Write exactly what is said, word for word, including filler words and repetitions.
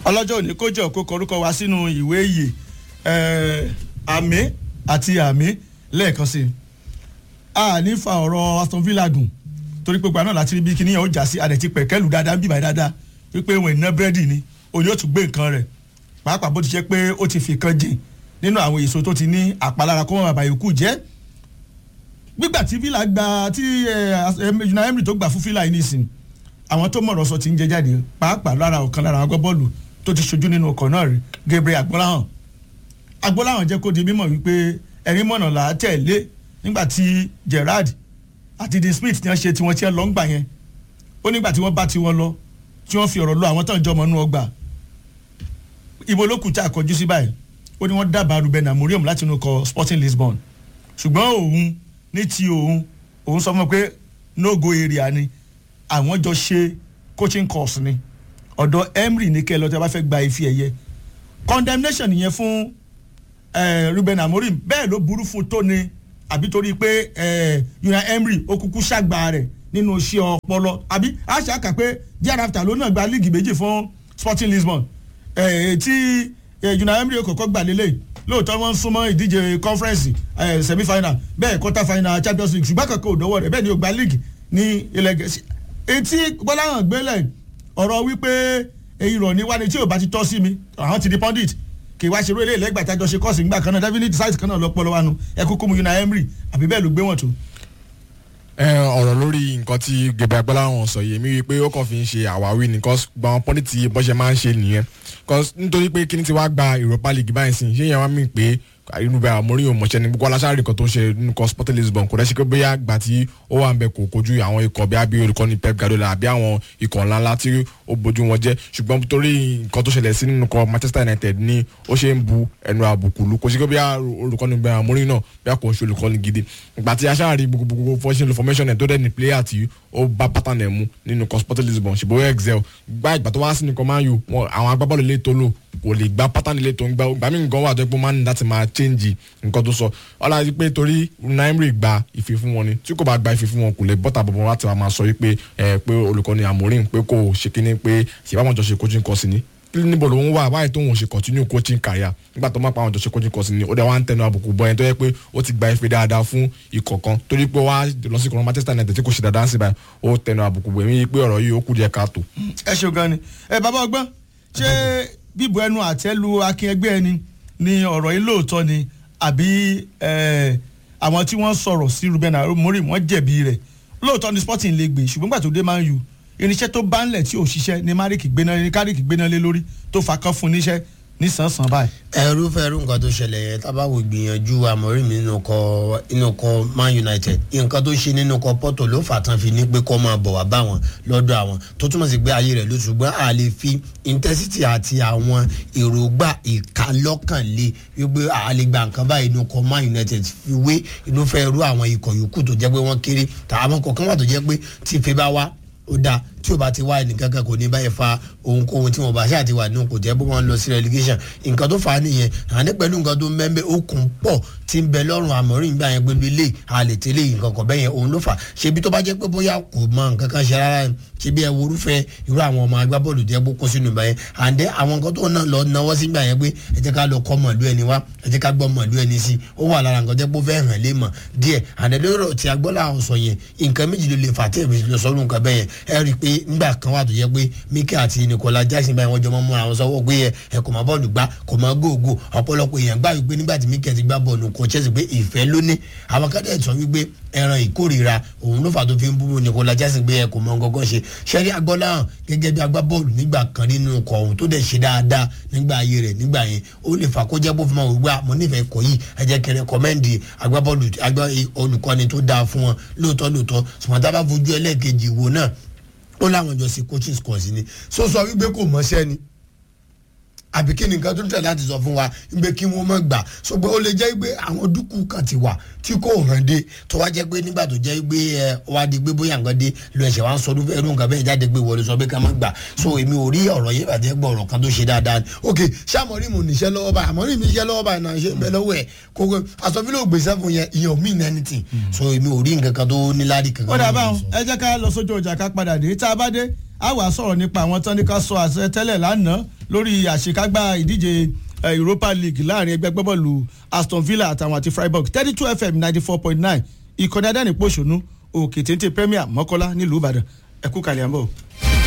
ọlọ́jọ́ òní kó jẹ́ òkó korúkọ wa sínú ìwé ìyè àmì àti àmì lẹ́ẹ̀kan sí i a ní fa ọ̀rọ̀ Aston Villa gùn torí pé gbaná láti rí bí kíní yẹn ó jà sí adẹ̀tí pẹ̀kẹ́lù dáadáa ń bíbáyé dáadáa wípé wọn ìná búrẹ́dì ni òní ó tún gbé nǹkan rẹ̀ pàápàá bó ti jẹ́ pé ó ti fi kan jìn nínú àwọn èso tó ti ní àpalára kó wọn bàbá yòókù jẹ́ gbígbà tí Villa gba tí Unai Emery tó gbà fún Villa yìí nìsín àwọn tó mọ̀rọ̀ sọ ti ń jẹ jáde pàápàá lára ọ̀kan lára àwọn agbábọ́ọ̀lù tó ti ṣojú nínú ọkọ̀ náà rí Gabriel Agbọ́láhàn Agbọ́láhàn jẹ́ kó di mímọ̀ wípé ẹ̀rín mọ̀nà là á tẹ̀lé nígbà tí Gerrard àti Dean Smith ti ń ṣe tiwọn tí wọ́n lọ ń gbà yẹn ó nígbà tí wọ́n bá tiwọn lọ tí wọ́n fi ọ̀rọ̀ lọ àwọn tó ń jọmọ nú ọgbà ibo ló kù tí a kọjú sí báyìí ó ní wọ́n dábàá Ruben Amorim láti inú kọ Sporting Lisbon ṣùgbọ́n òun ní ti òun òun sọ fún mi pé no go area ni àwọn jọ ṣe coaching course ni ọ̀dọ̀ Emery ní kẹ́ lọ tí a bá fẹ́ gba ife ẹ̀yẹ condemnation yẹn fún Ruben Amorim bẹ́ẹ̀ ló burú fún tóni àbí torí pé Unai Emery ó kúkú ṣàgbà rẹ̀ nínú iṣẹ́ ọpọlọ àbí àṣà kà pé thereafter ló náà gba líìgì méjì fún Sporting Lisbon tí Unai Emery kọ́kọ́ gbà lélẹ̀ lóòótọ́ wọ́n ń súnmọ́ ìdíje conference semi final bẹ́ẹ̀ quarter final Champions League ṣùgbọ́n kankan ò dọ́wọ́ rẹ̀ bẹ́ẹ̀ ni ó gba líìgì ní ilẹ̀ Gẹ̀ẹ́sì etí Gbọ́láhàn gbélẹ̀ ọ̀rọ̀ wípé èyí rọ̀ ní wáni tí ò bá ti tọ́ sí mi àwọn ti di pundit kì í wá ṣerú ilé ìlẹ́gbàá tájọ ṣe kọ́ọ̀sì nígbà kan náà definitely site kan náà lọ́pọ̀ lọ́wọ́ nu ẹ kúkú mu Unai Emery àbí bẹ́ẹ̀ ló gbé wọn tó. ọ̀rọ̀ lórí nǹkan tí Gabriel Agbọ́láhàn sọ yìí mi rí i pé ó kàn fi ń ṣe àwáwí ni cause gba àwọn pundit tí bọ́ṣẹ̀ máa ń ṣe nìyẹn cause nítorí pé kíní ti wá gba Europa League báyìí sìn ṣé yẹn wá mí pé Ruben Amorim ò mọ̀ṣẹ́ ni gbogbo aláṣárì kan tó ń ṣe nǹkan Sporting Lisbon kò dẹ́sí pé bóyá àgbà tí ó wà ń bẹ kò kojú àwọn ikọ̀ bí abí olùkọ́ni Pep Guardiola àbí àwọn ikọ̀ ńláńlá tí ó bójú wọn jẹ́ ṣùgbọ́n torí nǹkan tó ṣẹlẹ̀ sí nínú ikọ̀ Manchester United ni ó ṣe ń bu ẹnu àbùkù lu kò sí pé bóyá olùkọ́ni Ruben Amorim náà bóyá kò ń ṣe olùkọ́ni gidi ìgbà tí aṣáárí gbogbo fọ́ṣẹ́ formation ẹ̀ tó dẹ́ ni player tí ó bá pattern ẹ̀ mu nínú ikọ̀ Sporting Lisbon ṣùgbọ́n ó excel gbá ìgbà tó wá sí nìkan Man U àwọn agbábọ́ọ̀lù ilé tó lò kò lè gba pattern ilé tó ń gbá gbà mí nǹkan wà tó pé máa ń láti máa change nǹkan tó sọ ọlá yìí pé torí Unai Emery gba ìfẹ́ fún wọn ni tí kò bá gba ìfẹ́ fún wọn kò lè bọ́tà bọ̀bọ̀ láti máa sọ wípé ẹ pé olùkọ́ni Amorim pé kò ṣe kíní pé ṣèbáwọn jọ ṣe coaching course ni níbo ló ń wà wáyé tó ń ṣe continue coaching career nígbà tó máa pa àwọn jọ ṣe coaching course ni ó dẹ̀ wá ń tẹnu àbùkù bọ́ ẹni tó yẹ pé ó ti gba ìfẹ́ dáadáa fún ikọ̀ kan torí pé wá lọ sí ìkọ̀rọ̀ Manchester United tí kò ṣe dáadáa sí báyìí ó tẹnu àbùkù bọ́ èmi pé ọ̀rọ̀ yìí ó kù díẹ̀ káàtó. ẹ ṣe gan ni ẹ bàbá ọgbọ́n ṣé bíbu ẹnu àtẹ́lu akin ẹgbẹ́ ẹni ni ọ̀rọ̀ yìí lóòótọ́ ni àbí àwọn tí wọ́n sọ̀rọ̀ sí Ruben Amorim wọ́n jẹ̀bi rẹ̀ lóòótọ́ ni Sporting lè gbé ṣùgbọ́n gbà tó dé Man U irinṣẹ́ tó bá ń lẹ̀ tí ò ṣiṣẹ́ ni Marik gbéná ní Carrick gbéná lé lórí tó fa kán fún níṣẹ́ nísànsán báyìí. ẹrú fẹrú nǹkan tó ṣẹlẹ̀ yẹn tábàwò gbìyànjú Amorim nínú kọ inú kọ Man United nǹkan tó ṣe nínú kọ Porto ló fà tán fi ní pé kọ́ máa bọ̀ wá bá wọn lọ́dọ̀ àwọn tó túmọ̀ sí pé ayé rẹ̀ ló ṣùgbọ́n a lè fi intensity àti àwọn èròǹgbà ìkálọ́kànlé wípé a lè gba nǹkan báyìí inú kọ Man United fi wé inú fẹ́ rú àwọn ikọ̀ yòókù tó jẹ́ pé wọ́n kéré tàwọn kọ̀ọ̀kan wà tó jẹ́ pé tí ìfẹ́ bá wá ó dáa tí o bá ti wá ẹnìkan kan kò ní báyìí fa ohunkóhun tí wọn bá ṣáà ti wà nínú kò jẹ́ bó wọn lọ sí relegation nǹkan tó fà á nìyẹn àní pẹ̀lú nǹkan tó mẹ́mbẹ́ okùn pọ̀ tí ń bẹ lọ́rùn Amorim gbà yẹn pẹ̀lú ilé àlè tẹ́lẹ̀ nǹkan kan bẹ́yẹn òun ló fà ṣebí tó bá jẹ́ pé bóyá kò mọ nǹkan kan ṣe rárá ṣebí ẹ wo irúfẹ́ irú àwọn ọmọ agbábọ́ọ̀lù jẹ́ bó kó sínú ìgbà yẹn àǹdẹ́ àwọn nǹkan tó náà lọ náwó sí gbà yẹn pé ẹ jẹ́ ká lọ kọ́ mọ̀lú ẹni wá ẹ jẹ́ ká gbọ́ mọ̀lú ẹni sí ó wà lára nǹkan jẹ́ pé ó fẹ́ hàn lé mọ̀ díẹ̀ àǹdẹ́ lóró tí Agbọ́láhàn sọ yẹn nǹkan méjì ló lè fà tí èmi lọ sọ́run nǹkan bẹ́yẹn ẹ rí i pé nígbà kan wà tó yẹ pé Mikel àti Nicola Jackson báyìí wọ́n jọ mọ́ múra wọn sọ́wọ́ pé ẹ kò máa bọ́ọ̀lù gbá kò máa góògó ọ̀pọ̀lọpọ̀ èèyàn gbà wípé nígbà tí Mikel ti gbá bọ́ọ̀lù kò Chelsea pé ìfẹ́ ló ní àwọn kẹ́tẹ́ sọ wípé ẹran ìkórìíra òun ló fà tó fi ń bú Nicola Jackson pé ẹ kò mọ gọ́gọ́ ṣe ṣẹ́rí Agbọ́láhàn gẹ́gẹ́ bí agbábọ́ọ̀lù nígbà kan nínú ọkọ̀ ọ̀hún tó dẹ̀ ṣe dáadáa nígbà ayé rẹ̀ nígbà yẹn ó lè fà kó jẹ́ bó fi máa wípé àmọ́ nífẹ̀ẹ́ kọ́ yìí ẹ jẹ́ kẹrẹ kọ́mẹ́ǹdì agbábọ́ọ̀lù olùkọ́ni tó dáa fún wọn lóòótọ́ lóòótọ́ ṣùgbọ́n tá a bá fojú ẹlẹ́ẹ̀kejì wo náà ó láwọn jọ sí coaching course ni so sọ wípé kò mọṣẹ́ ni àbí kí ni nǹkan tó ń tẹ̀ láti sọ fún wa pé kí wọ́n mọ̀ gbà so pé ó lè jẹ́ pé àwọn dúkù kan ti wà tí kò hàn dé tó wá jẹ́ pé nígbà tó jẹ́ pé ẹ wá di pé bóyá nǹkan dé lọ ẹ̀ṣẹ̀ wá ń sọ irú nǹkan bẹ́ẹ̀ jáde pé wọlé sọ pé ká má gbà so èmi ò rí ọ̀rọ̀ yẹn bàtẹ́ gbọ́ ọ̀rọ̀ kan tó ṣe dáadáa ni ok ṣé Amorim níṣẹ́ lọ́wọ́ báyìí Amorim níṣẹ́ lọ́wọ́ báyìí náà ṣe ń bẹ lọ́wọ́ ẹ̀ kókó àsọfílẹ̀ ògbésẹ fún yẹn ìyẹn ò mean anything so èmi ò rí nǹkan kan tó níláàrí kankan. ó dàbà ẹ jẹ́ ká lọ sójú ọjà ká padà dé tá a bá dé a wà sọ̀rọ̀ nípa àwọn tán ní ká sọ àṣẹ tẹ́lẹ̀ lánàá lórí àṣekágbá ìdíje Europa League láàrin ẹgbẹ́ gbẹ́bọ̀lù Aston Villa àtàwọn àti Freiburg thirty two F M ninety four point nine ìkànnì adánìpọ̀ṣọ́nù òkè téńté Premier Mọ́kọ́lá nílùú Ìbàdàn ẹ̀kú kàlẹ́ àmbọ̀.